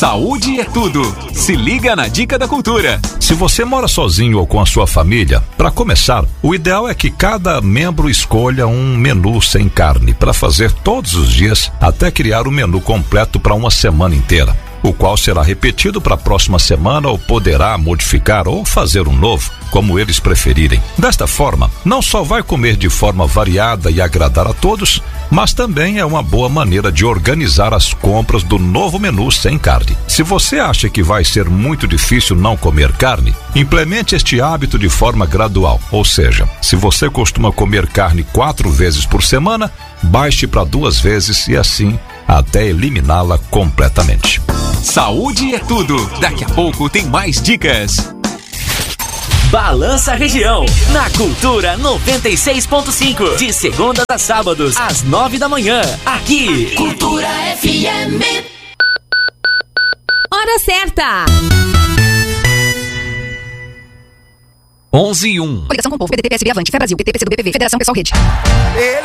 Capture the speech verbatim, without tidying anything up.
Saúde é tudo. Se liga na Dica da Cultura. Se você mora sozinho ou com a sua família, para começar, o ideal é que cada membro escolha um menu sem carne para fazer todos os dias até criar o menu completo para uma semana inteira, o qual será repetido para a próxima semana ou poderá modificar ou fazer um novo, como eles preferirem. Desta forma, não só vai comer de forma variada e agradar a todos, mas também é uma boa maneira de organizar as compras do novo menu sem carne. Se você acha que vai ser muito difícil não comer carne, implemente este hábito de forma gradual, ou seja, se você costuma comer carne quatro vezes por semana, baixe para duas vezes e assim até eliminá-la completamente. Saúde é tudo. Daqui a pouco tem mais dicas. Balança Região, na Cultura noventa e seis ponto cinco, de segunda a sábados, às nove da manhã, aqui. Cultura F M. Hora certa. onze e um. Coligação com o Povo, P D T, P S B, Avante, Fé Brasil, P T, P C do B, P V, Federação Pessoal Rede.